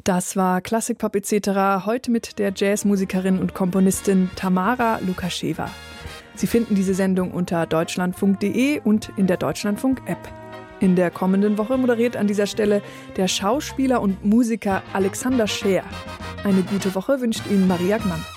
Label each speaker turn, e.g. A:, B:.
A: Das war Klassikpop etc. heute mit der Jazzmusikerin und Komponistin Tamara Lukascheva. Sie finden diese Sendung unter deutschlandfunk.de und in der Deutschlandfunk-App. In der kommenden Woche moderiert an dieser Stelle der Schauspieler und Musiker Alexander Scheer. Eine gute Woche wünscht Ihnen Maria Gmann.